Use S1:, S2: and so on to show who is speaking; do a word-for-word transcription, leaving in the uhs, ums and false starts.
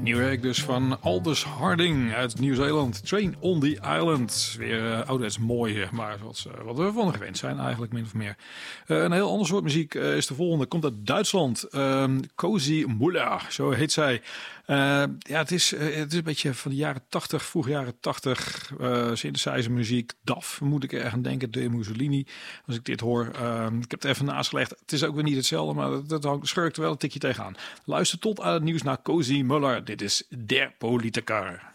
S1: Nieuw werk dus van Aldous Harding uit Nieuw-Zeeland. Train on the Island. Weer uh, ouderwets mooi, maar zoals, uh, wat we van gewend zijn eigenlijk, min of meer. Uh, een heel ander soort muziek uh, is de volgende. Komt uit Duitsland. Uh, Cozy Müller, zo heet zij. Uh, ja, het is, uh, het is een beetje van de jaren tachtig, vroeg jaren tachtig. Uh, synthesizer muziek. D A F moet ik erg aan denken. De Mussolini. Als ik dit hoor. Uh, ik heb het even naast gelegd. Het is ook weer niet hetzelfde, maar dat, dat schurkt er wel een tikje tegenaan. Luister tot aan het nieuws naar Cozy Müller. Dit is Der Politiker.